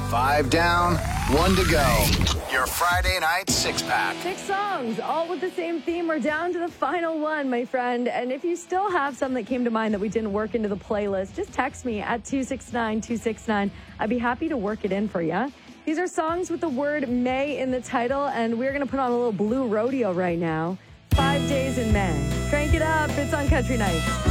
5 down, 1 to go. Your Friday night six-pack. 6 songs, all with the same theme. We're down to the final one, my friend. And if you still have some that came to mind that we didn't work into the playlist, just text me at 269-269. I'd be happy to work it in for you. These are songs with the word May in the title, and we're going to put on a little blue rodeo right now. 5 days in May. Crank it up. It's on Country Nights.